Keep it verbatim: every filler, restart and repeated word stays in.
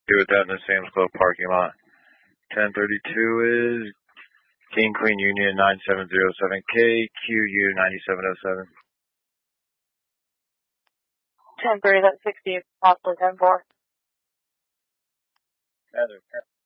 Do with that in the Sam's Club parking lot. ten thirty-two is King Queen Union nine seven zero seven K Q U ninety-seven oh seven. ten three, that's sixty, possibly ten four. Heather.